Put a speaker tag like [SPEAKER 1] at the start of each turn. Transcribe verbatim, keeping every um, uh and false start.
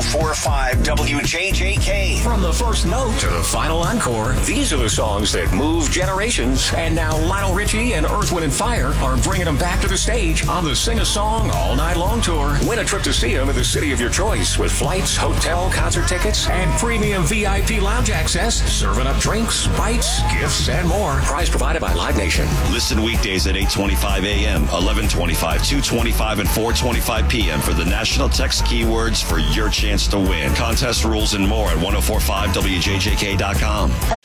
[SPEAKER 1] four point five W J J K.
[SPEAKER 2] From the first note to the final encore, these are the songs that move generations. And now Lionel Richie and Earth, Wind and Fire are bringing them back to the stage on the Sing a Song All Night Long tour. Win a trip to see them in the city of your choice with flights, hotel, concert tickets, and premium V I P lounge access, serving up drinks, bites, gifts, and more. Prize provided by Live Nation.
[SPEAKER 3] Listen weekdays at eight twenty-five a.m., eleven twenty-five, two twenty-five, and four twenty-five p.m. for the national text keywords for your chance to win. Contest rules and more at ten forty-five W J J K dot com.